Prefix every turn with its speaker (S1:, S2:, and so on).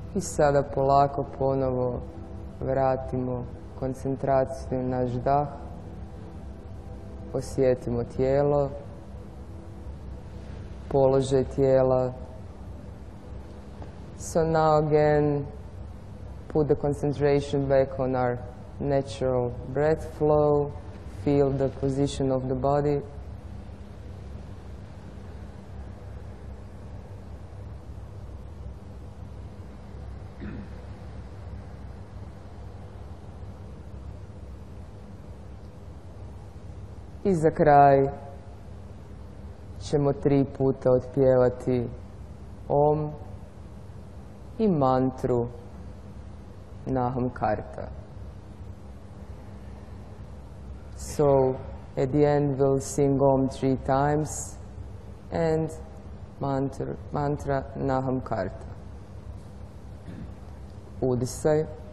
S1: I sada polako ponovo vratimo koncentraciju na naš dah. Osjetimo tijelo, položaj tijela. So now again, put the concentration back on our natural breath flow. Feel the position of the body. I za kraj ćemo 3 puta otpjevati Om i mantru Naham Karta. So at the end we'll sing Om 3 times and mantra Naham Karta. Udisaj.